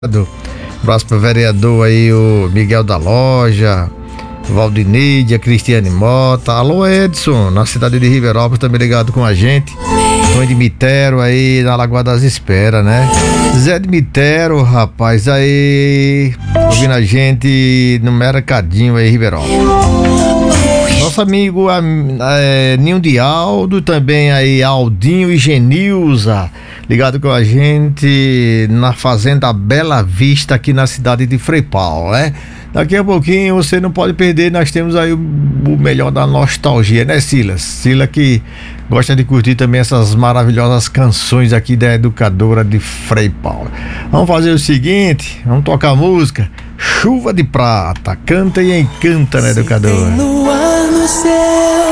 Abraço pro vereador aí, o Miguel da Loja, Valdineide, a Cristiane Mota. Alô, Edson, na cidade de Riverópolis, também ligado com a gente. Tom de Mitero aí na Lagoa das Esperas, né? Zé de Mitero, rapaz, aí ouvindo a gente no Mercadinho aí, Riverópolis. Nosso amigo Ninho de Aldo, também aí Aldinho e Genilza, ligado com a gente na Fazenda Bela Vista, aqui na cidade de Frei Paulo, né? Daqui a pouquinho você não pode perder, nós temos aí o melhor da nostalgia, né, Silas? Silas que gosta de curtir também essas maravilhosas canções aqui da educadora de Frei Paulo. Vamos fazer o seguinte, vamos tocar música Chuva de Prata, canta e encanta, né, educadora? Se tem luar no céu,